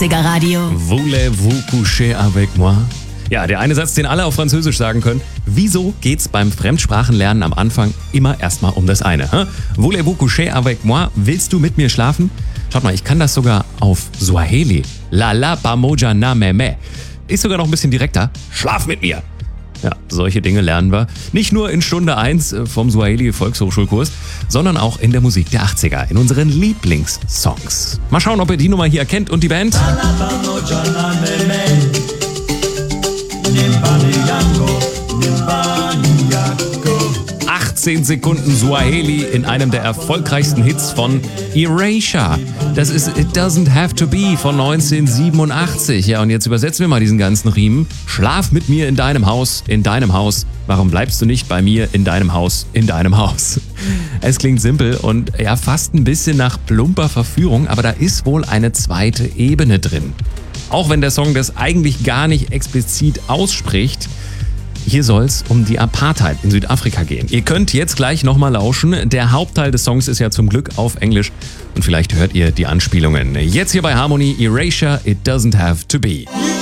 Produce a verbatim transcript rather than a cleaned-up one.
achtziger Radio. Voulez-vous coucher avec moi? Ja, der eine Satz, den alle auf Französisch sagen können. Wieso geht's beim Fremdsprachenlernen am Anfang immer erstmal um das eine? Hä? Voulez-vous coucher avec moi? Willst du mit mir schlafen? Schaut mal, ich kann das sogar auf Swahili. La la pamoja na meme. Ist sogar noch ein bisschen direkter. Schlaf mit mir! Ja, solche Dinge lernen wir nicht nur in Stunde eins vom Swahili Volkshochschulkurs, sondern auch in der Musik der achtziger, in unseren Lieblingssongs. Mal schauen, ob ihr die Nummer hier erkennt und die Band. achtzehn Sekunden Swahili in einem der erfolgreichsten Hits von Erasure. Das ist It Doesn't Have to Be von neunzehnhundertsiebenundachtzig. Ja, und jetzt übersetzen wir mal diesen ganzen Riemen. Schlaf mit mir in deinem Haus, in deinem Haus. Warum bleibst du nicht bei mir in deinem Haus, in deinem Haus? Es klingt simpel und ja, fast ein bisschen nach plumper Verführung, aber da ist wohl eine zweite Ebene drin. Auch wenn der Song das eigentlich gar nicht explizit ausspricht. Hier soll es um die Apartheid in Südafrika gehen. Ihr könnt jetzt gleich nochmal lauschen. Der Hauptteil des Songs ist ja zum Glück auf Englisch und vielleicht hört ihr die Anspielungen. Jetzt hier bei Harmony, Erasure, It Doesn't Have to Be.